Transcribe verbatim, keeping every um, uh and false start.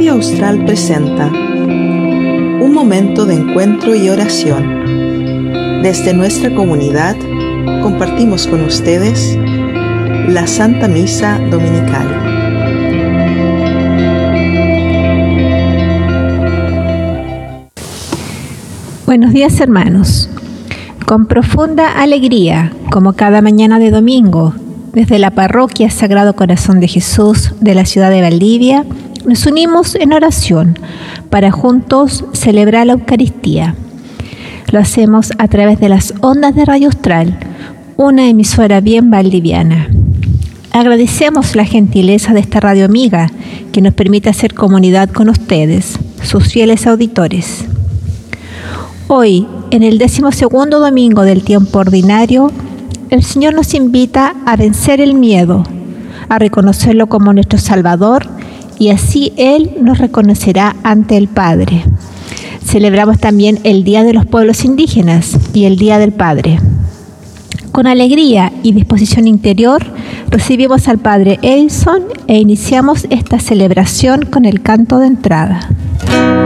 Radio Austral presenta un momento de encuentro y oración. Desde nuestra comunidad compartimos con ustedes la Santa Misa Dominical. Buenos días, hermanos. Con profunda alegría, como cada mañana de domingo, desde la Parroquia Sagrado Corazón de Jesús de la ciudad de Valdivia, nos unimos en oración para juntos celebrar la Eucaristía. Lo hacemos a través de las ondas de Radio Austral, una emisora bien valdiviana. Agradecemos la gentileza de esta radio amiga que nos permite hacer comunidad con ustedes, sus fieles auditores. Hoy, en el decimosegundo domingo del tiempo ordinario, el Señor nos invita a vencer el miedo, a reconocerlo como nuestro Salvador, y así Él nos reconocerá ante el Padre. Celebramos también el Día de los Pueblos Indígenas y el Día del Padre. Con alegría y disposición interior, recibimos al Padre Edison e iniciamos esta celebración con el canto de entrada.